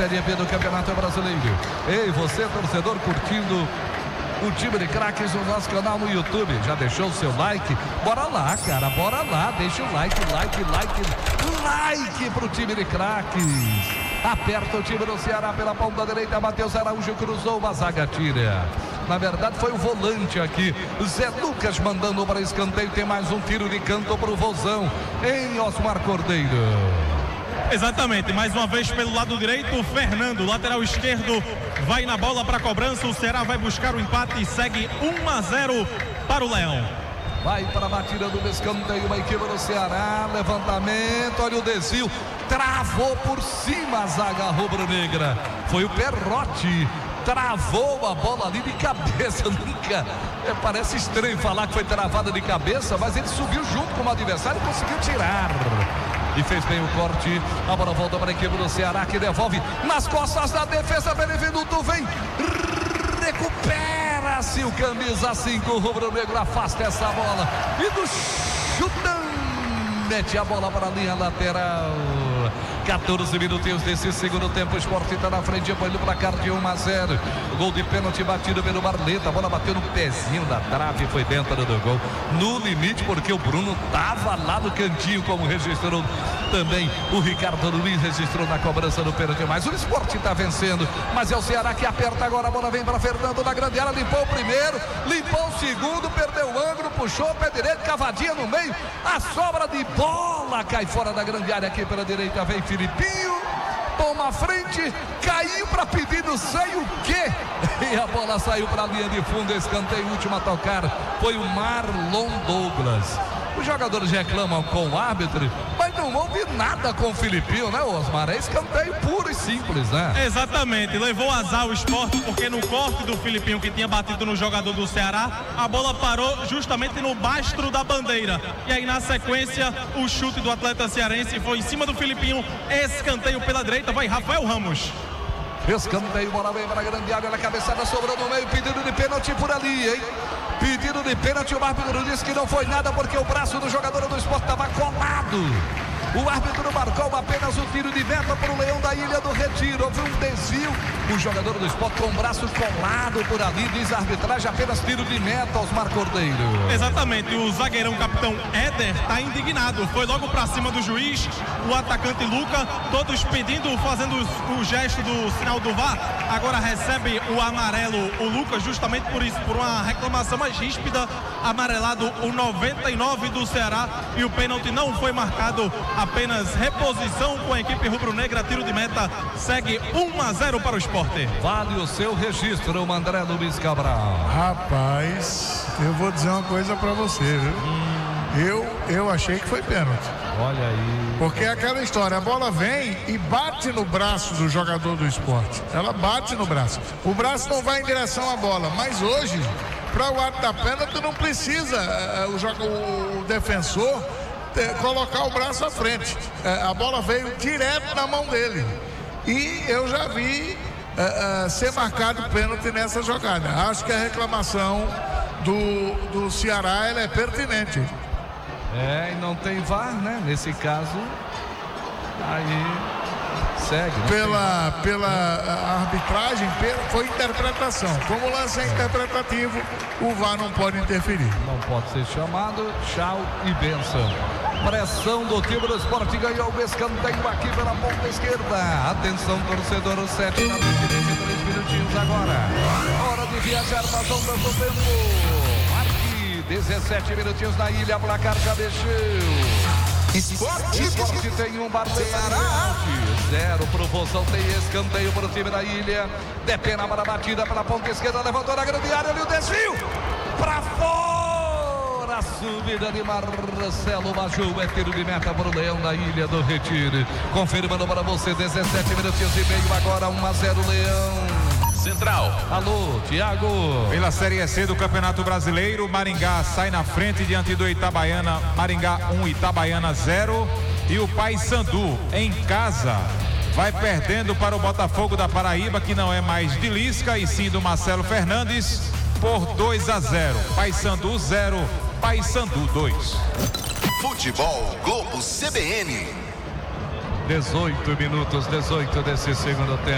Série B do Campeonato Brasileiro. Ei, você, torcedor, curtindo o time de craques no nosso canal no YouTube, já deixou o seu like? Bora lá, cara, bora lá, deixa o like pro time de craques. Aperta o time do Ceará pela ponta direita, Matheus Araújo cruzou, a zaga tira. Na verdade foi o volante aqui, Zé Lucas mandando para escanteio, tem mais um tiro de canto pro Vozão, em Osmar Cordeiro. Exatamente, mais uma vez pelo lado direito, o Fernando, lateral esquerdo, vai na bola para a cobrança, o Ceará vai buscar o empate e segue 1-0 para o Leão. Vai para a batida do escanteio, uma equipe do Ceará, levantamento, olha o desvio, travou por cima a zaga rubro-negra, foi o Perrotti, travou a bola ali de cabeça, nunca, parece estranho falar que foi travada de cabeça, mas ele subiu junto com o adversário e conseguiu tirar. E fez bem o corte, a bola volta para a equipe do Ceará, que devolve nas costas da defesa, Benevenuto vem, recupera-se o camisa 5, o rubro-negro afasta essa bola, e do chutão, mete a bola para a linha lateral. 14 minutinhos desse segundo tempo, o Sport está na frente, põe o placar de 1-0. Gol de pênalti batido pelo Barleta, a bola bateu no pezinho da trave e foi dentro do gol. No limite, porque o Bruno estava lá no cantinho, como registrou também o Ricardo Luiz, registrou na cobrança do pênalti. Mas o Sport está vencendo, mas é o Ceará que aperta agora, a bola vem para Fernando na grande área, limpou o primeiro, limpou o segundo, perdeu o ângulo, puxou o pé direito, cavadinha no meio, a sobra de bola cai fora da grande área aqui pela direita, vem Filipinho, toma a frente, caiu para pedir não sei o quê, e a bola saiu para a linha de fundo, escanteio, último a tocar foi o Marlon Douglas. Os jogadores reclamam com o árbitro, mas não houve nada com o Filipinho, né, Osmar? É escanteio puro e simples, né? Exatamente, levou azar o Sport, porque no corte do Filipinho, que tinha batido no jogador do Ceará, a bola parou justamente no bastro da bandeira. E aí, na sequência, o chute do atleta cearense foi em cima do Filipinho, escanteio pela direita, vai Rafael Ramos. Escanteio, bola vem para a grande área, na cabeçada, sobrou no meio, pedido de pênalti por ali, hein? Pedido de pênalti, o árbitro disse que não foi nada porque o braço do jogador do Sport estava colado. O árbitro marcou apenas o tiro de meta para o Leão da Ilha do Retiro. Houve um desvio. O jogador do Sport com o braço colado por ali, diz a arbitragem, apenas tiro de meta, Osmar Cordeiro. Exatamente, o zagueirão capitão Éder está indignado. Foi logo para cima do juiz, o atacante Luca, todos pedindo, fazendo o gesto do sinal do VAR. Agora recebe o amarelo o Lucas, justamente por isso, por uma reclamação mais ríspida, amarelado o 99 do Ceará, e o pênalti não foi marcado, apenas reposição com a equipe rubro-negra, tiro de meta, segue 1-0 para o Sport. Vale o seu registro, o André Luiz Cabral. Rapaz, eu vou dizer uma coisa para você, viu? Eu achei que foi pênalti. Olha aí. Porque é aquela história, a bola vem e bate no braço do jogador do Sport. Ela bate no braço. O braço não vai em direção à bola, mas hoje, para o ato da pênalti, não precisa o defensor colocar o braço à frente. A bola veio direto na mão dele. E eu já vi ser marcado pênalti nessa jogada. Acho que a reclamação do Ceará ela é pertinente. E não tem VAR, né? Nesse caso, aí segue. Pela arbitragem, foi interpretação. Como o lance é interpretativo, o VAR não pode interferir. Não pode ser chamado, tchau e benção. Pressão do time do Sport, ganhou o escanteio aqui pela ponta esquerda. Atenção, torcedor, 7 da noite, 23 minutinhos agora. Hora de viajar nas ondas do tempo. Marque 17 minutinhos na ilha, placar já deixou. Esporte tem um Barleta 0 pro Vozão, tem escanteio pro time da ilha. Depena para a batida pela ponta esquerda, levantou na grande área, ali o desvio para fora. A subida de Marcelo Maju, é tiro de meta para o Leão da Ilha do Retiro. Confirmando para você, 17 minutinhos e meio agora, 1-0 Leão. Central. Alô, Thiago. Pela Série C do Campeonato Brasileiro, Maringá sai na frente diante do Itabaiana. Maringá 1, Itabaiana 0. E o Paysandu em casa vai perdendo para o Botafogo da Paraíba, que não é mais de Lisca e sim do Marcelo Fernandes, por 2-0. Paysandu 0, Paysandu 2. Futebol Globo CBN. 18 minutos, 18 desse segundo tempo.